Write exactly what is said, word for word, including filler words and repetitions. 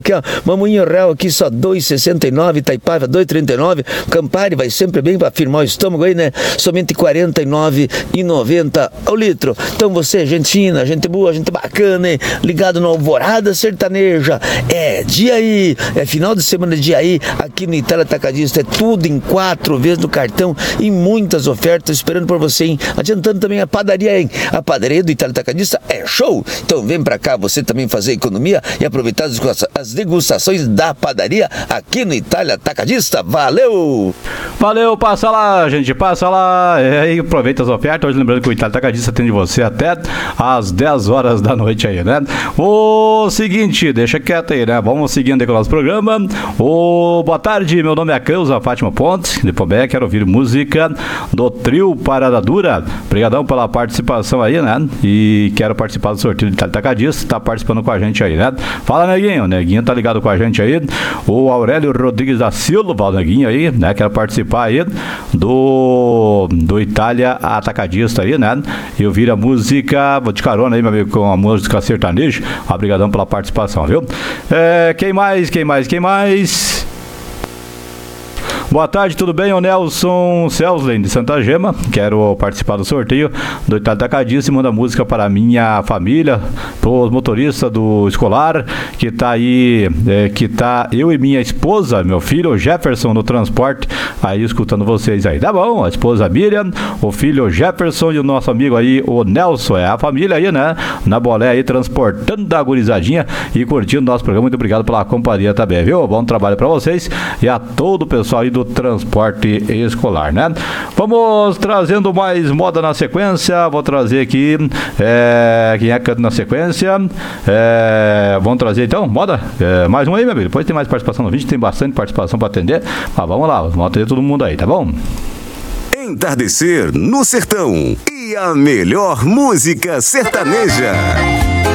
Aqui, ó, Mamoinho Real aqui só dois e sessenta e nove, Itaipava dois e trinta e nove, Campari vai sempre bem para firmar o estômago aí, né? Somente quarenta e nove reais e noventa centavos ao litro. Então você, gente fina, gente boa, gente bacana, hein? Ligado no Alvorada Sertaneja, é dia aí, é final de semana dia aí, aqui no Itália Atacadista, é tudo em quatro vezes no cartão e muitas ofertas esperando por você, hein? Adiantando também a padaria, hein? A padaria do Itália Atacadista é show! Então vem pra cá você também fazer economia e aproveitar as, as degustações da padaria aqui no Itália Atacadista. Valeu! Valeu, passa lá, gente, passa lá. É, aí aproveita as ofertas. Hoje lembrando que o Itália Atacadista atende você até às dez horas da noite aí, né? O seguinte, deixa quieto aí, né? Vamos seguindo aí com o nosso programa. O boa tarde, meu nome é Ceusa Fátima Pontes, de Pobé, quero ouvir música do trio Parada Dura. Obrigadão pela participação aí, né? E quero participar do sorteio do Itália Atacadista, tá participando com a gente aí, né? Fala, Neguinho, o Neguinho tá ligado com a gente aí. O Aurélio Rodrigues da Silva, o Neguinho aí, né? Quero participar aí do, do Itália Atacadista aí, né? E ouvir a música, vou de carona aí, meu amigo, com a música sertaneja. Obrigadão pela participação, viu? É, quem mais, quem mais, quem mais? Boa tarde, tudo bem? O Nelson Selsley, de Santa Gema. Quero participar do sorteio do Itália Atacadista e manda música para a minha família, para os motoristas do escolar, que tá aí, é, que tá eu e minha esposa, meu filho Jefferson, no transporte, aí escutando vocês aí. Tá bom, a esposa Miriam, o filho Jefferson e o nosso amigo aí, o Nelson. É a família aí, né? Na bolé aí, transportando a gurizadinha e curtindo nosso programa. Muito obrigado pela companhia também, viu? Bom trabalho para vocês e a todo o pessoal aí do transporte escolar, né? Vamos trazendo mais moda na sequência. Vou trazer aqui é, quem é que canta na sequência. É, vamos trazer então moda, é, mais um aí, meu amigo. Depois tem mais participação no vídeo, tem bastante participação para atender. Mas vamos lá, vamos atender todo mundo aí, tá bom? Entardecer no Sertão e a melhor música sertaneja.